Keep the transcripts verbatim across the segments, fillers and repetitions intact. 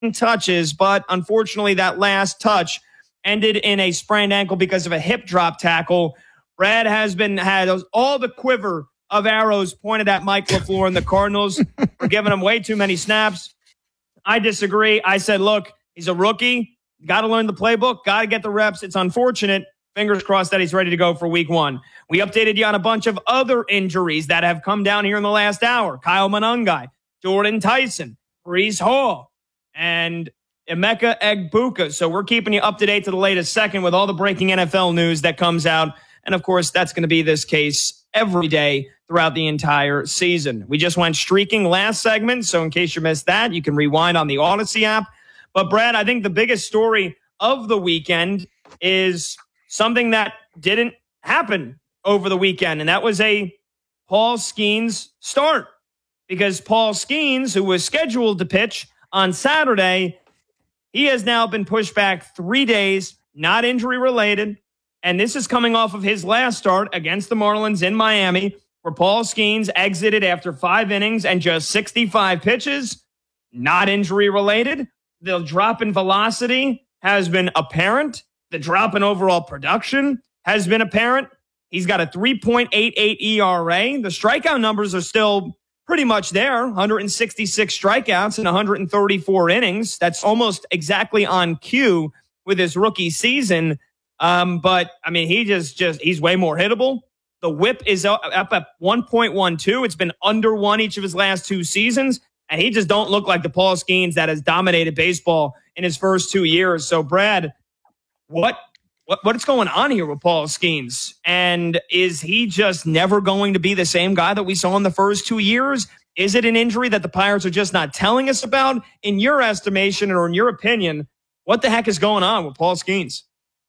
touches, but unfortunately that last touch ended in a sprained ankle because of a hip drop tackle. Brad has been had all the quiver of arrows pointed at Mike LaFleur and the Cardinals for giving him way too many snaps. I disagree. I said, look, he's a rookie. Got to learn the playbook. Got to get the reps. It's unfortunate. Fingers crossed that he's ready to go for week one. We updated you on a bunch of other injuries that have come down here in the last hour. Kyle Monangai, Jordan Tyson, Brees Hall, and Emeka Egbuka. So we're keeping you up to date to the latest second with all the breaking N F L news that comes out. And, of course, that's going to be this case every day throughout the entire season. We just went streaking last segment, so in case you missed that, you can rewind on the Odyssey app. But, Brad, I think the biggest story of the weekend is something that didn't happen over the weekend, and that was a Paul Skeens start. Because Paul Skeens, who was scheduled to pitch on Saturday, he has now been pushed back three days, not injury-related. And this is coming off of his last start against the Marlins in Miami, where Paul Skeens exited after five innings and just sixty-five pitches, not injury-related. The drop in velocity has been apparent. The drop in overall production has been apparent. He's got a three point eight eight E R A. The strikeout numbers are still pretty much there, one hundred sixty-six strikeouts in one hundred thirty-four innings. That's almost exactly on cue with his rookie season. Um, but, I mean, he just, just he's way more hittable. The whip is up at one point one two. It's been under one each of his last two seasons. And he just don't look like the Paul Skeens that has dominated baseball in his first two years. So, Brad, what what what's going on here with Paul Skeens? And is he just never going to be the same guy that we saw in the first two years? Is it an injury that the Pirates are just not telling us about? In your estimation or in your opinion, what the heck is going on with Paul Skeens?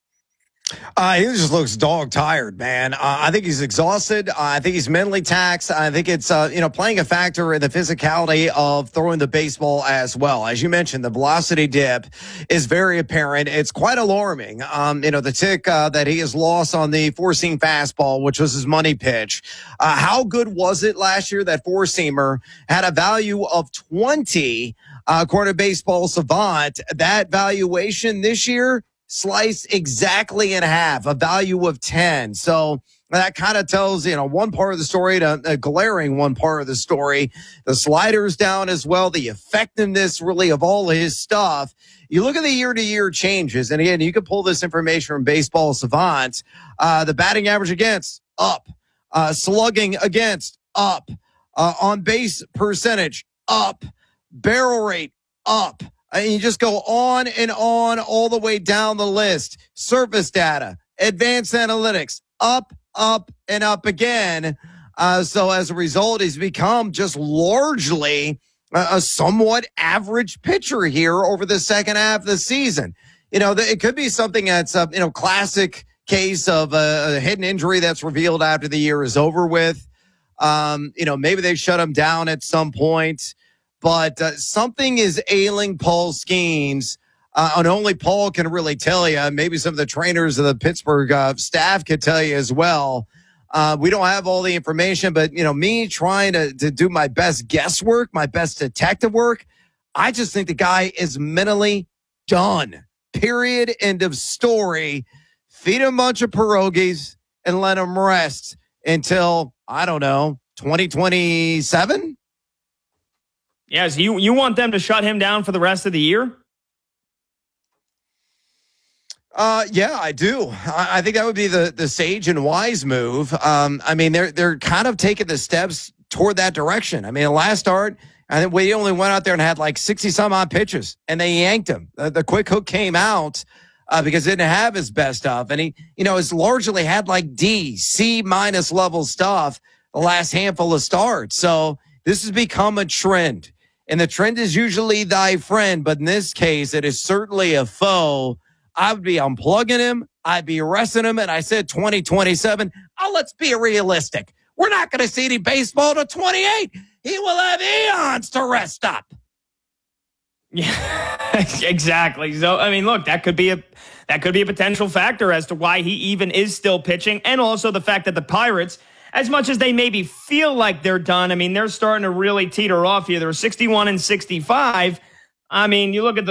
Uh, he just looks dog tired, man. Uh, I think he's exhausted. Uh, I think he's mentally taxed. I think it's, uh, you know, playing a factor in the physicality of throwing the baseball as well. As you mentioned, the velocity dip is very apparent. It's quite alarming. Um, you know, the tick uh, that he has lost on the four-seam fastball, which was his money pitch. Uh, how good was it last year? That four-seamer had a value of twenty, uh, according to Baseball Savant. That valuation this year, sliced exactly in half, a value of ten. So that kind of tells, you know, one part of the story, to a glaring one part of the story. The sliders down as well, the effectiveness really of all his stuff. You look at the year-to-year changes, and again, you can pull this information from Baseball Savant. Uh, the batting average against, up. Uh, slugging against, up. Uh, on base percentage, up. Barrel rate, up. And you just go on and on all the way down the list. Surface data, advanced analytics, up, up, and up again. Uh, so as a result, he's become just largely a, a somewhat average pitcher here over the second half of the season. You know, the, it could be something that's a, you know, classic case of a, a hidden injury that's revealed after the year is over with. Um, you know, maybe they shut him down at some point. But uh, something is ailing Paul Skeens, uh, and only Paul can really tell you. Maybe some of the trainers of the Pittsburgh uh, staff could tell you as well. Uh, we don't have all the information, but, you know, me trying to, to do my best guesswork, my best detective work, I just think the guy is mentally done. Period. End of story. Feed him a bunch of pierogies and let him rest until, I don't know, twenty twenty-seven? Yes, you, you want them to shut him down for the rest of the year? Uh, yeah, I do. I, I think that would be the, the sage and wise move. Um, I mean, they're they're kind of taking the steps toward that direction. I mean, the last start, I think we only went out there and had like sixty some odd pitches, and they yanked him. Uh, the quick hook came out uh, because it didn't have his best stuff, and he, you know, has largely had like D, C minus level stuff the last handful of starts. So this has become a trend. And the trend is usually thy friend, but in this case, it is certainly a foe. I would be unplugging him. I'd be arresting him. And I said twenty twenty-seven. Oh, let's be realistic. We're not going to see any baseball to twenty-eight. He will have eons to rest up. Yeah, exactly. So, I mean, look, that could be a that could be a potential factor as to why he even is still pitching. And also the fact that the Pirates, as much as they maybe feel like they're done, I mean, they're starting to really teeter off here. They're sixty-one and sixty-five. I mean, you look at the